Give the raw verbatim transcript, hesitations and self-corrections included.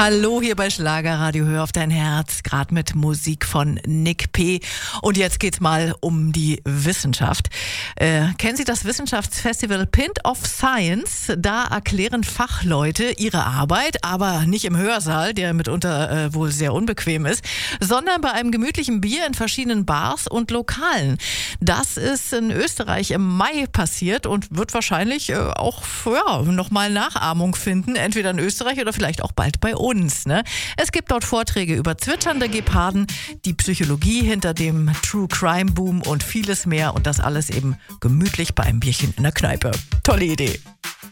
Hallo hier bei Schlagerradio, hör auf dein Herz, gerade mit Musik von Nick P. Und jetzt geht's mal um die Wissenschaft. Äh, kennen Sie das Wissenschaftsfestival Pint of Science? Da erklären Fachleute ihre Arbeit, aber nicht im Hörsaal, der mitunter äh, wohl sehr unbequem ist, sondern bei einem gemütlichen Bier in verschiedenen Bars und Lokalen. Das ist in Österreich im Mai passiert und wird wahrscheinlich äh, auch ja, nochmal Nachahmung finden, entweder in Österreich oder vielleicht auch bald bei uns. Ne? Es gibt dort Vorträge über zwitschernde Geparden, die Psychologie hinter dem True Crime Boom und vieles mehr und das alles eben gemütlich bei einem Bierchen in der Kneipe. Tolle Idee.